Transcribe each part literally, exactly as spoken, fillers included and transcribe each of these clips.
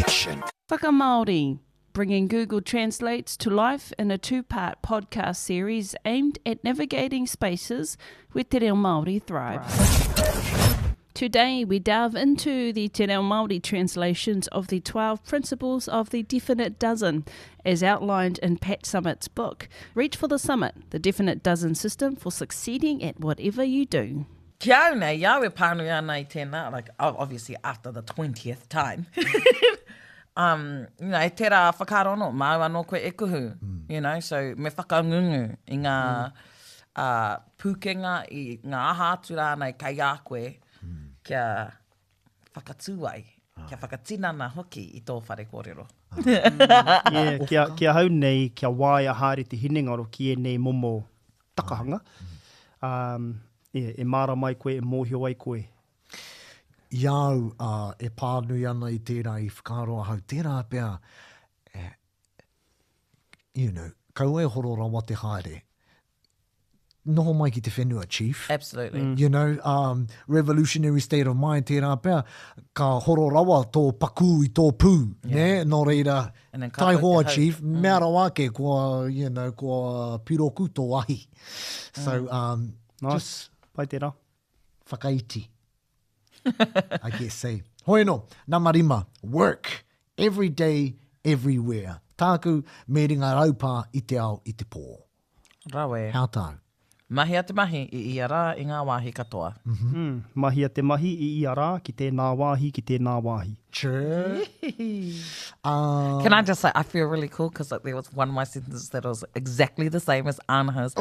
Connection. Whakamāori, bringing Google Translates to life in a two-part podcast series aimed at navigating spaces where Te Reo Māori thrives. Today we delve into the Te Reo Māori translations of the twelve Principles of the Definite Dozen, as outlined in Pat Summit's book, Reach for the Summit, the Definite Dozen System for Succeeding at Whatever You Do. Kia au nei, iau e pānui ana I tēnā, like obviously after the twentieth time. um, you know, e tērā whakarono, mau anō koe e kuhu, mm. you know, so me whakaungungu I ngā mm. uh, pūkenga I ngā aha atu rānei kai a koe mm. kia whakatūai, ah. kia whakatinana hoki I tō whare kōrero. Ah. mm. yeah, kia, kia hau nei, kia wāia haere te hinengaro ki e nei momo takahanga. Ah. Um, Yeah, e mara mai koe, e mōhio ai koe. Iau uh, e pānui ana I tērā I whakaroa hau. Tērā pēr, eh, you know, kau e horo rawa te haere. Noho mai ki te whenua, Chief. Absolutely. Mm. You know, um, revolutionary state of mind, tērā pēr, ka horo rawa tō paku I tō pū, yeah. ne? Nō reira, tai hoa, Chief, mm. mea rawa ke kua, you know, kua piroku tō ahi. So, mm. um, nice. just... Pai tērā. Whakaiti. I guess say. Hoi no, nā marima, work, every day, everywhere. Tāku, me ringa raupā I te ao I te pō. Rawe. How tāu? Mahi a te mahi I ia rā I ngā wāhi katoa. Mm-hmm. Mm, mahi a te mahi I ia rā ki tēnā wāhi ki tēnā wāhi. True. um, Can I just say, I feel really cool because like, there was one of my sentences that was exactly the same as Anaha's.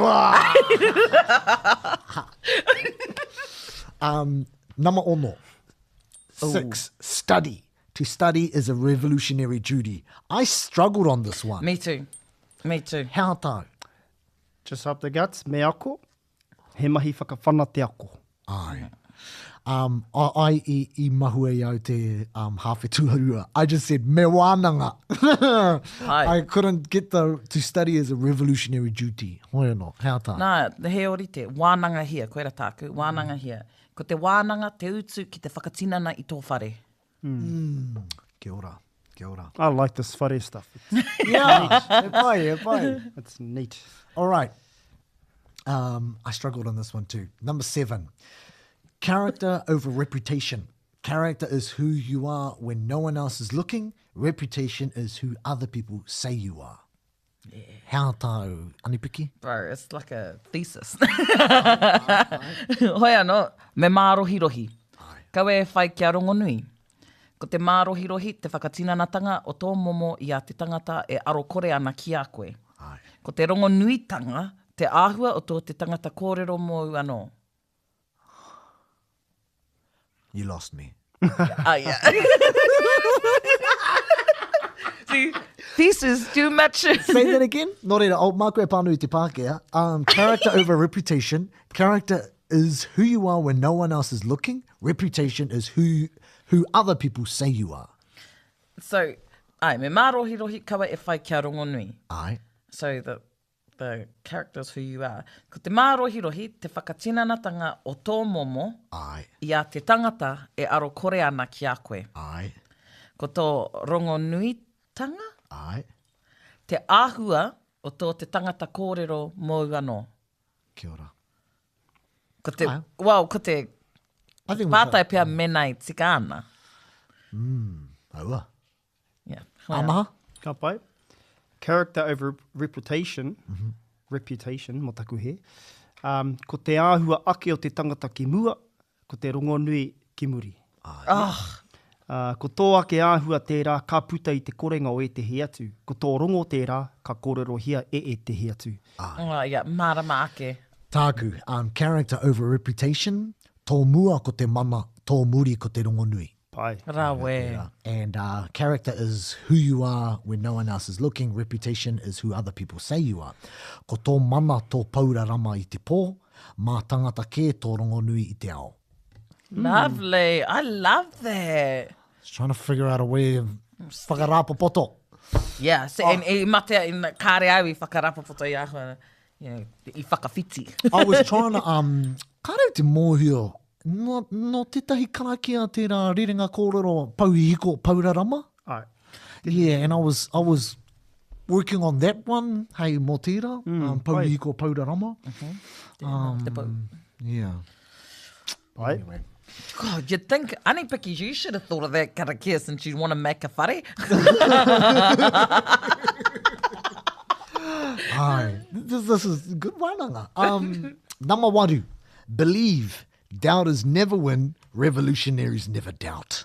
um, number ono. Six, Ooh. Study. To study is a revolutionary duty. I struggled on this one. Me too. Me too. How tāu? Just up the guts, me ako. He mahi whakawhana te ako. Ai. Um, I, I, I, I mahu e au te um, hawhetuarua. I just said, me wānanga. I couldn't get the, to study as a revolutionary duty. Hoi no, how tāu? Nā, he orite, wānanga hia, koe ra tāku, wānanga hia. Ko te wānanga, te utu ki te whakatinana I tō whare. Mm. Mm. Kia ora, kia ora. I like this whare stuff. Yeah, e pai, e pai. It's neat. All right. Um, I struggled on this one too. Number seven. Character over reputation. Character is who you are when no one else is looking. Reputation is who other people say you are. Yeah. How tāu, Anipiki? Bro, it's like a thesis. Hoi anō, me mārohi-rohi. Kau e whai kia rongonui. Ko te mārohi-rohi, te whakatinanatanga o tō momo I a te tangata e aro kore ana ki a koe. Ai. Ko te rongonuitanga, te āhua o tō te tangata kōrero mō anō. You lost me. Ah, yeah. See, thesis too much. Say that again. Nō reira, o māku e pānui te Pākehā. Um, character over reputation. Character is who you are when no one else is looking. Reputation is who who other people say you are. So, ai, me mārohi-rohi kawa e whai kia rongonui. Ai. So, the the characters who you are. Ko te mārohi-rohi, te whakatinanatanga o tō momo Ai. I a te tangata e aro kore ana ki a koe. Ai. Ko tō rongonuitanga, Ai. te āhua o tō te tangata kōrero mō anō. Kia ora. Ko te, Ai. wow, ko te pātai pia mm. menai tika ana. Mm, aua. Yeah. Amaha? Ka pai. Character over reputation, mm-hmm. reputation, mo taku he. Um, ko te āhua ake o te tangata ki mua, ko te rongonui ki muri. Oh. Uh, ko tō ake āhua tērā, ka puta I te korenga o e te he atu. Ko tō rongo tērā, ka kōrero hia e e te he atu. Oh, yeah, marama ake. Tāku, um, character over reputation, tō mua ko te mama, tō muri ko te rongonui. Pai. Rawe. And uh, character is who you are when no one else is looking. Reputation is who other people say you are. Ko tō mana tō paurarama I te pō, mā tangata ke tō rongonui I te ao. Lovely. I love that. Just trying to figure out a way of whakarapopoto. Yeah, so, oh. and e matea in kāre au I whakarapopoto I ahua, you know, I whakawhiti. I was trying to, um, kāre te mōhio, no, no tetahi karakia tērā rerenga kōrero pau I hiko paurarama. Ai. Yeah, and I was I was working on that one, hei mō tira, Mm, um, ai. Pauhi ko Paurarama. Um, Te pau. yeah. Ai. Anyway. God, you'd think, Annie Picky, you should have thought of that karakia since you want to make a whare. Hi. This, this is good wānanga. Um, number one, believe. Doubters never win. Revolutionaries never doubt.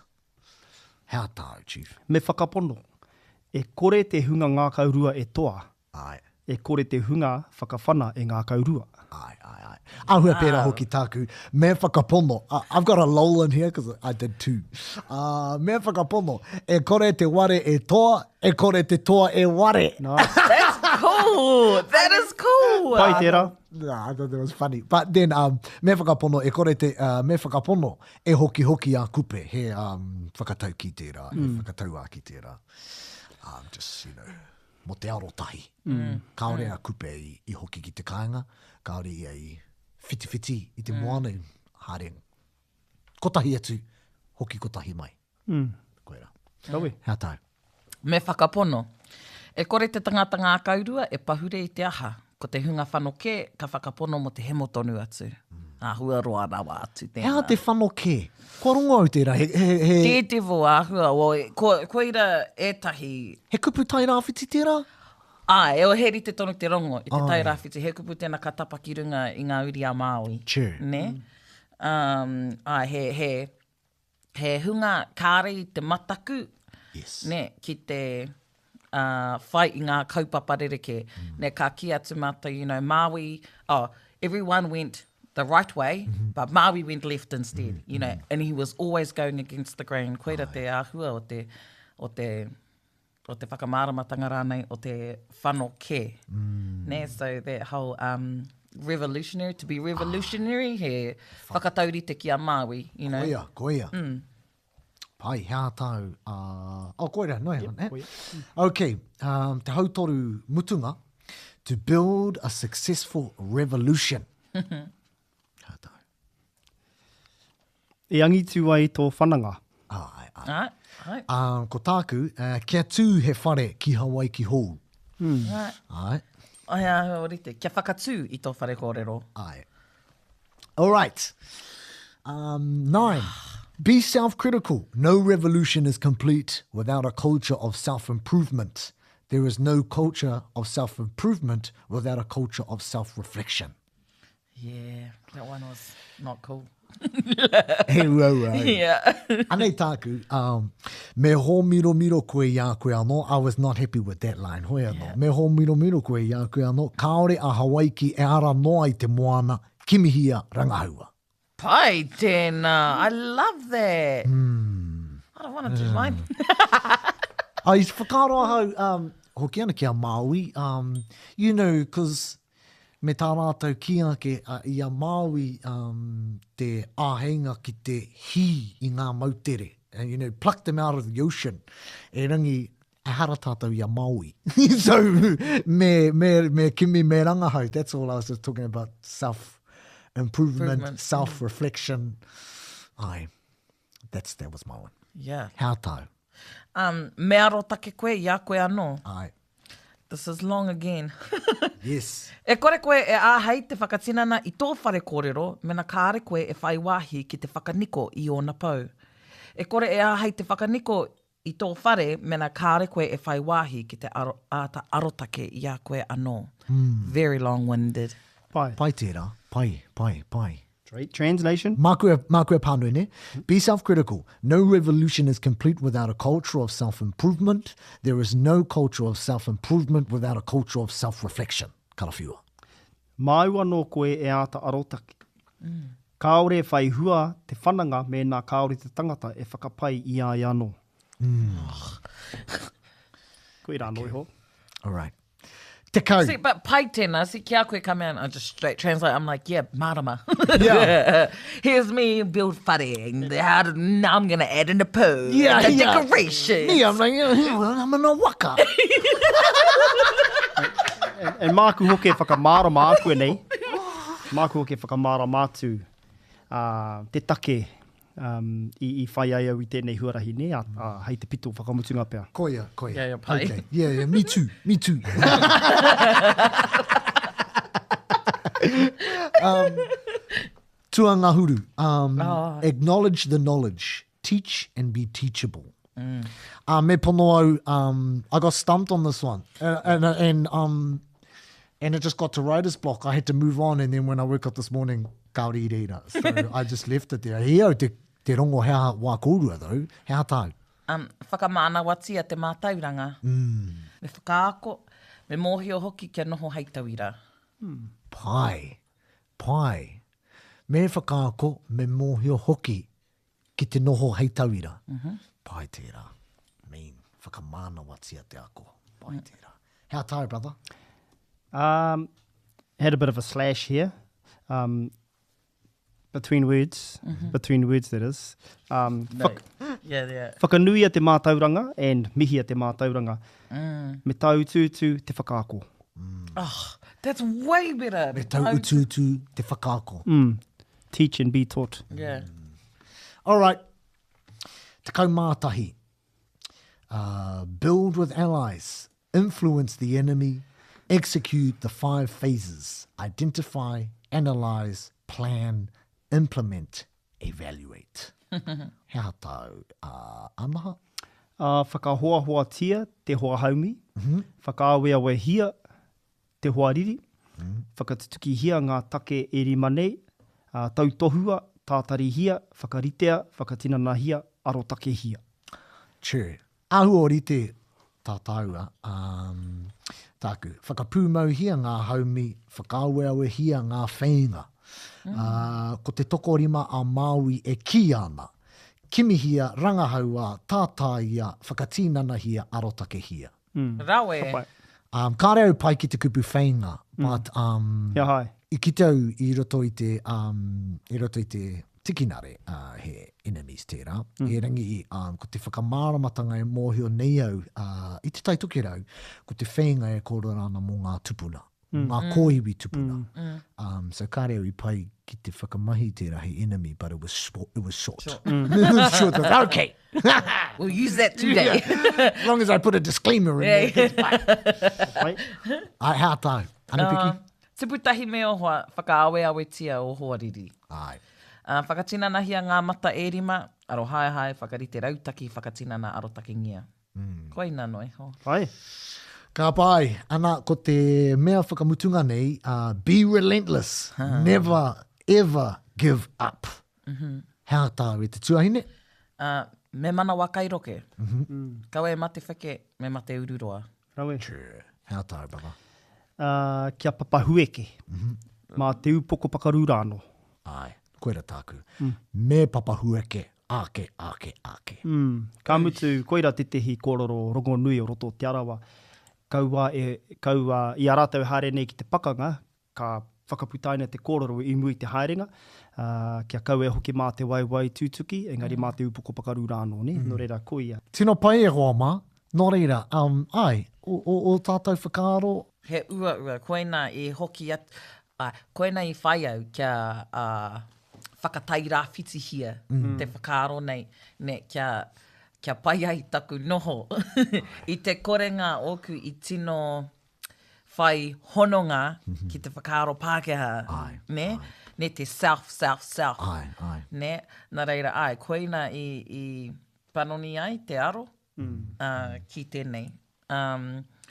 How tāu, Chief? Me whakapono. E kore te hunga ngā kaurua e toa. Ai, E kore te hunga whakawhana e ngā kaurua. ai, ai, ai. Ahua pērā hoki tāku. Me whakapono. Uh, I've got a lull in here because I did two. Uh, me whakapono. E kore te ware e toa. E kore te toa e ware. Nā. That's cool. That is cool. Pai tērā. Nah, I thought that was funny. But then, um, me whakapono, e kore te, uh, me whakapono, e hoki hoki a kupe, he um, whakatau ki tērā, mm. e whakatau a ki tērā. Um, just, you know, mo te arotahi. Mm. Kaore a kupe i, i hoki ki te kāinga, kaore i ai whiti whiti i te mm. moana, haere, kotahi atu, hoki kotahi mai. Mm. Koera. Kawe. How tāu? Me whakapono. E kore te tangata ngā kaurua e pahure i te aha. Ko te hunga whanoke, ka whakapono mo te hemo tonu atu. Mm. Āhua roa rawa atu tēnā. How te whanoke? Kua runga au tērā, he, he, he, Te te vo āhua, o, ko, ko ira ētahi. he kupu tai rāwhiti tērā? Ah, e o heri te tonu te rongo, i te Oh, tai yeah. rāwhiti. He kupu tēnā ka tapa ki runga i ngā uri a Māui. True. Ne? Um, ah, he, he, he hunga kāre i te mataku. Yes. Ne, ki te uh, whai i ngā kaupapa rereke. Mm. Ne, ka ki atu mata, you know, Māui, oh, everyone went the right way, mm-hmm. but Māui went left instead, mm-hmm. you know, and he was always going against the grain. Koira te āhua o te, o te, o te whakamāramatanga rānei, o te whanoke. Mm. Ne, so that whole um, revolutionary, to be revolutionary, ah. he whakatauri te ki a Māui, you know. Koia, koia. Mm. Pai, hea tāu. Uh, oh, koira, noi yep, eh? koia. Okay, um, te hautoru mutunga, to build a successful revolution. Hea tāu. E angitu ai tō whananga. Ah, ai, ai. Right, right, Um, ko tāku, uh, kia tū he whare ki Hawaii ki hou. right. Ai, Ai, ai, orite. Kia whakatū i tō whare kōrero. ai. All right. Um, nine. Be self-critical. No revolution is complete without a culture of self-improvement. There is no culture of self-improvement without a culture of self-reflection. Yeah, that one was not cool. He rau rau. Yeah. Anei tāku, um, me ho miro miro koe ia koe anō. I was not happy with that line. Hoi anō. Yeah. Me ho miro miro koe ia koe anō. Kaore a Hawaii ki e ara noa i te moana. Kimihia rangahua. Pai tēnā. I love that. Mm. I don't want to do mine. Ai, whakaroa hau, um, hoki ana ki a Māui, um, you know, because me tā rātou kia ke uh, i a Māui um, te āheinga ki te hi i ngā mautere. And, you know, pluck them out of the ocean. E rangi, e hara tātou i a Māui. So, me, me, me kimi me rangahau, that's all I was just talking about, self-improvement, Improvement. self-reflection. Ai, that's, that was my one. Yeah. How tāu? Um, me aro take koe, ia koe anō. Ai, This is long again. yes. E kore koe e āhei te whakatinana i tō whare kōrero, mena kāre koe e whai wāhi ki te whakaniko i ōna pau. E kore e āhei te whakaniko i tō whare, mena kāre koe e whai wāhi ki te aro, āta arotake i a koe anō. Mm. Very long-winded. Pai. Pai tērā, pai, pai, pai. Tra- Translation. Mākua, mākua pānui ne? Be self-critical. No revolution is complete without a culture of self-improvement. There is no culture of self-improvement without a culture of self-reflection. Karawhiua. Māua no koe e āta arotaki. Mm. Kāore e whai hua te whananga me nā kāore te tangata e whakapai i a i anō. Mm. Koe rā noi ho. All right. Te kau. See, but pai tēnā, see, kia koe come in, I just straight translate, I'm like, yeah, marama. Yeah. Here's me, build whare, and how to, now I'm going to add in the pose, Yeah, the yeah. decorations. Me, I'm like, yeah, I'm in a waka. E māku hoke whakamārama ākue nei. Māku hoke whakamārama atu uh, te take um, i, i whai ai au i tēnei huarahi ne, a, a hei te pito whakamutunga pea. Koia, koia. Yeah, yeah, pai. Okay. Yeah, yeah, me too, me too. um, tua ngahuru. Um, Oh. Acknowledge the knowledge. Teach and be teachable. Mm. Uh, me pono au, um, I got stumped on this one. Uh, and, and, um, and it just got to writer's block. I had to move on. And then when I woke up this morning, kauri i reira. So I just left it there. He au te, te rongo hea wā kōrua though. Hea tau. Um, whakamaana wati a te mātauranga. Mm. Me whakaako, me mōhio hoki kia noho heitauira. Pai. Pai. Me whakaako, me mōhio hoki ki te noho heitauira. Mm-hmm. Pai tērā. Mean, whakamāna wati a te ako. Pai tērā. How tau, brother? Um, had a bit of a slash here. Um, between words. Mm-hmm. Between words, that is. Um, No. whak, Yeah, yeah. whakanui a te mātauranga and mihi a te mātauranga. Mm. Me tau tūtū te whakaako. Oh, that's way better. Me tau utu utu te whakaako. Mm. Teach and be taught. Yeah. All right. Te kaumātahi. Uh, build with allies. Influence the enemy. Execute the five phases. Identify, analyze, plan, implement, evaluate. Hea tau uh, amaha. Uh, whakahoahoa tia te hoa haumi. Mm-hmm. Whakaawea we hia te hoa riri. Mm-hmm. Whakatutuki hia ngā take e rima nei. Uh, tautohua, tātari hia, whakaritea, whakatinana hia, arotake hia. True. Ahu o rite tātaua. Um, tāku. Whakapūmau hia ngā haumi, whakaaweawe hia ngā whainga. Mm. Uh, ko te toko rima a Māui e ki ana. Kimi hia, rangahaua, tātāia, whakatinana hia, arotake hia. Mm. Rawe. Pai. Um, ka reo pai ki te kupu whainga, mm. but um, Hea hai. i ki tau i roto i te, um, i roto i te tikinare uh, he enemies tērā. Mm. E rangi i, um, ko te whakamāramatanga e mōhio nei au, uh, i te taituki rau, ko te whainga e kōrorana mō ngā tupuna, mm. ngā kōiwi tupuna. Mm. Um, so ka reo i pai ki te whakamahi tērā he enemy, but it was, spo- it was short. Short. Mm. short. Okay. We'll use that today. As long as I put a disclaimer in Yeah. there. It's fine. Pai. Ai, hea tau. Ana piki? Uh, te putahi me o hoa, whakaawe tia o hoa riri. Ai. Uh, whakatinana hia ngā mata e rima, aro hae hae, whakarite rautaki, whakatinana arotaki ngia. Mm. Koe ina noi. Ho. Pai. Ka pai, ana ko te mea whakamutunga nei, uh, be relentless. Huh. Never, ever give up. Mm-hmm. Hea tau e te tuahine? Uh, me mana wa kairoke. Mm-hmm. Mm. Kawe e mate wheke, me mate ururoa. Rawe. True. Hea tau, brother. Uh, kia papahueke. Mm-hmm. Mā te upoko pakarurano. Ai, koera tāku. Mm. Me papahueke, ake, ake, ake. Mm. Ka mutu, koira te tehi kōrero rongo nui o roto o te arawa. Kaua, e, kaua i a rātou haere nei ki te pakanga, ka whakaputaina te kōrero i mui te haerenga. Uh, kia kau e hoki mā te waiwai tūtuki, engari mm. mā te upoko pakarurano, ne? Mm. Nō reira, koia. Tino pai e hoa mā, nō reira, um, ai, o, o, o tātou whakaaro, He ua ua, koina i hoki at, uh, koina i whai au kia uh, whakatai rā whiti hia, mm. te whakaaro nei, ne kia, kia pai ai taku noho. I te korenga oku i tino whai hononga mm-hmm. ki te whakaaro Pākehā, ai, ne? Ai. Ne te south, south, south. ai, ai. Ne? Nā reira, ai, koina i, i panoni ai te aro mm. uh, ki tēnei. Um,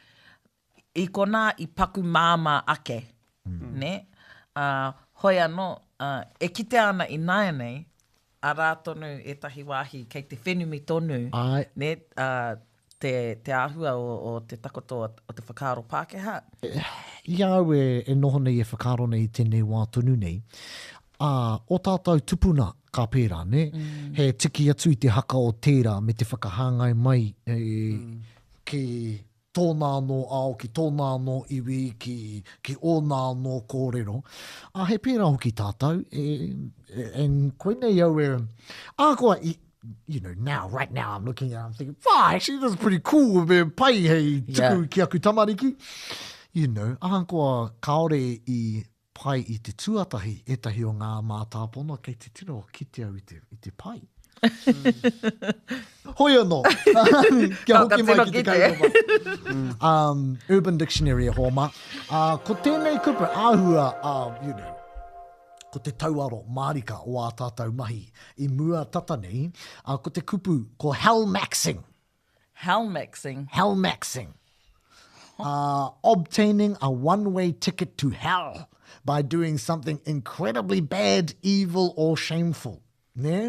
I kona i paku māma ake, mm. ne? Uh, hoi anō, uh, e kite ana i nāia nei, a rā tonu e tahi wāhi kei te whenumi tonu, Ai. ne? Uh, te, te āhua o, o te takoto o te whakaaro Pākehā. I au e, e noho nei e whakaaro nei tēnei wā tonu nei. Uh, o tātou tupuna ka pērā, ne? Mm. He tiki atu i te haka o tērā me te whakahāngai mai e, mm. ki tōnā no ao, ki tōnā no iwi, ki, ki ōnā no kōrero. A he pērā hoki tātou, e, e, en koe nei au e, a koa i, you know, now, right now, I'm looking at it, I'm thinking, wow, actually, this is pretty cool, me pai hei tuku Yeah. ki aku tamariki. You know, a koa kaore i pai i te tuatahi, etahi o ngā mātāpona, kei te tino ki te au i te, i te pai. Hoi anō. Kia hoki mai ki te kaupapa. Um, Urban Dictionary e hōma. Uh, ko tēnei kupu āhua, uh, you know, ko te tauaro mārika o a tātou mahi i mua tata nei, uh, ko te kupu ko hell-maxing. Hell-maxing. Hell-maxing. Uh, obtaining a one-way ticket to hell by doing something incredibly bad, evil or shameful. Ne?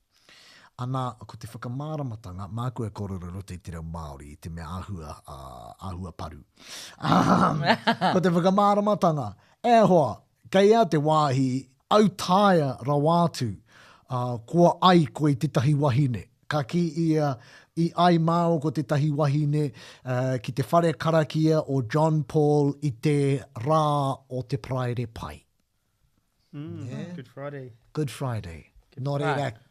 Ana, ko te whakamāramatanga, māku e kororo te te reo Māori i te mea ahua, uh, ahua paru. Um, ko te whakamāramatanga, e hoa, kei a te wāhi, au tāia rawātu, uh, kua ai ko i te tahi wahine. Ka ki ia i ai māo ko te tahi wahine uh, ki te whare karakia o John Paul i te rā o te praere pai. Mm, yeah. Good Friday. Good Friday. Good Nō Friday. reira,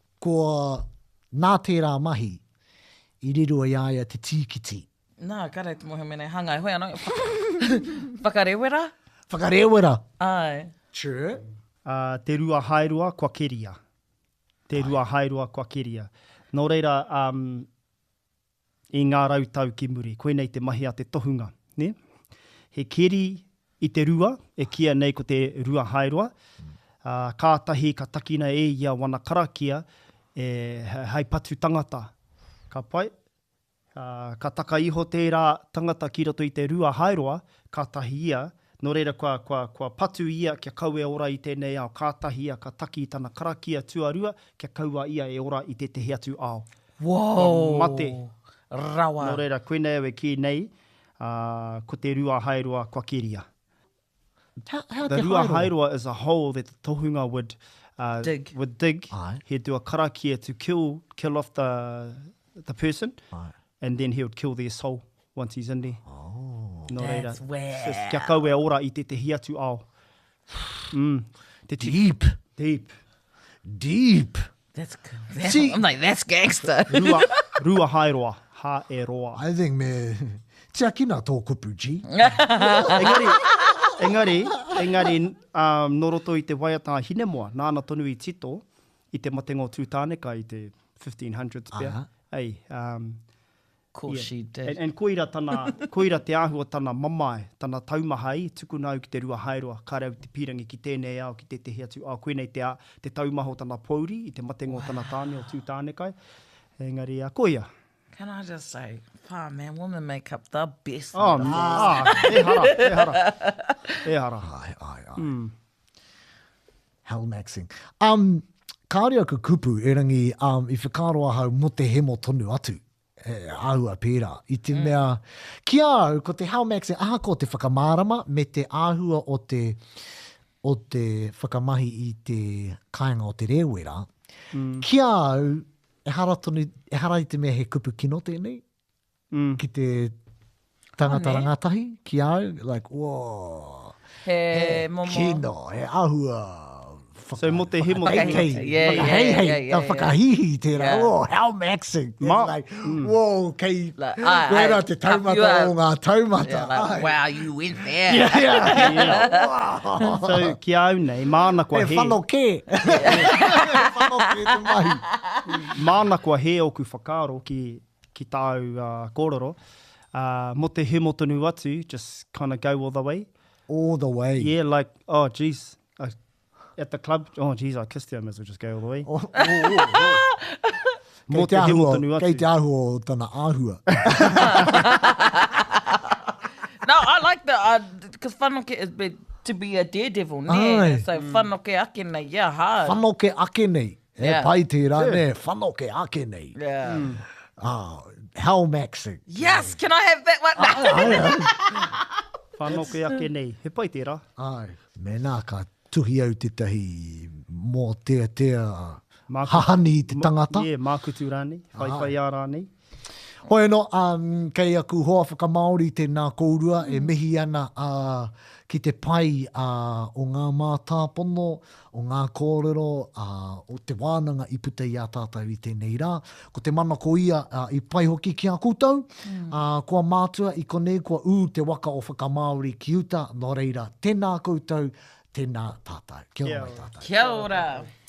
ko nā tērā mahi i riro i aia te tīkiti. Nā, kare te mohe mene hangai. Hoi anō, whakarewera? Whakarewera. Ai. True. Uh, te rua hairua kua keria. Te rua hairua kua keria. Nō reira, um, i ngā rautau ki muri, koenei te mahi a te tohunga. Ne? He keri i te rua, e kia nei ko te rua hairua. Uh, kātahi ka takina e ia wana karakia, e hei patu tangata. Ka pai, uh, ka taka iho tērā tangata ki roto i te rua hairua, kātahi ia, nō reira kua, kua, kua patu ia kia kaua e ora i tēnei ao, kātahi ia ka taki i tana karakia tuarua, kia kaua ia e ora i te te heatu ao. Wow. Mate. Rawa. Nō reira, koenei au e ki nei, uh, ko te rua hairua kua keria. How, how The te rua hairua? hairua is a hole that the tohunga would uh, Dig. Would dig. Aye. He'd do a karakia to kill kill off the the person, Aye. and then he would kill their soul once he's in there. Oh. Nō That's reira. wow. Just kia kau e ora i te te hiatu ao. Mm. Te te Deep. deep. Deep. That's good. That's, See- I'm like, that's gangster. Rua, rua hairoa. Ha e roa. I think me... Tia kina tō kupu, G. engari, engari, engari, um, no roto i te waiata hine moa, nāna tonu i tito, i te matengo tūtāneka i te fifteen hundreds pia. Aha. Ei, um, Of course she did. And, and koira, tana, koira te āhua tana mamae, tana taumahai, tukuna au ki te rua hairoa, kāre au te pirangi ki tēnei ao, ki te te heatu ao, koenei te, a- te taumaho tana pouri, i te matengo wow. tana tāne o tūtānekai. Engari, a koia. Can I just say, oh man, women make up the best. Oh, metaphors. ah, e hara, e hara. E hara. Ai, ai, ai. Mm. Hell-maxing. Um, kāre aku kupu e rangi um, i whakaroa hau mo te hemo tonu atu. E, āhua pērā. I te mea, ki au, ko te hell-maxing, aha ko te whakamārama me te āhua o te, o te whakamahi i te kāinga o te rewera. Mm. Ki au, e hara, tonu, e hara i te mea he kupu kino tēnei, Mm. ki te tangata Oh, ne? rangatahi, ki au, like, whoa, He momo. kino, he āhua. So mo te hemo Hei, Whakahihi. hei, Yeah, yeah, whakahei, yeah, yeah, yeah, whakahihi tērā, Yeah. oh, hell-maxing. It's Ma- like, whoa, kei, Like, ai, koera ai, te cup taumata you up. o ngā taumata. Yeah, like, ai. wow, you went there. Yeah, yeah, yeah. Wow. So, ki au nei, māna kua E he, whano ke. E whano ke te mahi. māna kua he oku whakaaro ki, ki tāu uh, kōrero. Uh, mo te he motonu atu, just kind of go all the way. All the way. Yeah, like, oh, geez, uh, at the club, oh, geez, I kissed you, I might as well just go all the way. Oh, oh, oh, oh. Mo Kei te te he āhua, motonu kei atu. te āhua o tana āhua. No, I like that, because whanoke is be, to be a daredevil, ne? Ai. So whanoke ake nei, yeah, hard. Whano ke ake nei. E Yeah. pai tērā, ne, whano ke ake nei. Yeah. Ah, hell-maxing. Yes, can I have that one? Ai, ai. Whanoke ake nei. He pai tērā. Ai, mena ka tuhi au te tahi mō tea tea Māku- hahani i te Ma- tangata. Yeah, mākutu rānei, whai Ai. whai ā rānei. Hoi no, um, kei aku hoa whakamaori tēnā kōrua mm. e mihi ana uh, ki te pai uh, o ngā mātāpono, o ngā kōrero, uh, o te wānanga i puta i a tātou i tēnei rā. Ko te mana ko ia uh, i pai hoki ki a koutou, mm. uh, kua mātua i konei kua ū te waka o whakamaori ki uta, no reira, tēnā koutou, tēnā tātou. Kia ora mai tātou. Kia ora.